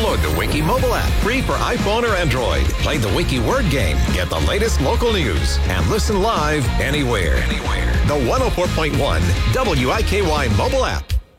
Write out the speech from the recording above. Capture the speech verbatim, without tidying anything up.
Download the Wiki mobile app, free for iPhone or Android. Play the Wiki word game, get the latest local news, and listen live anywhere. Anywhere. The one oh four point one W I K Y mobile app.